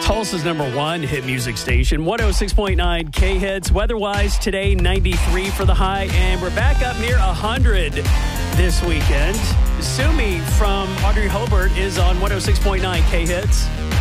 Tulsa's #1 hit music station, 106.9 K-Hits. Weather-wise, today, 93 for the high, and we're back up near 100 this weekend. Sumi from Audrey Hobart is on 106.9 K-Hits.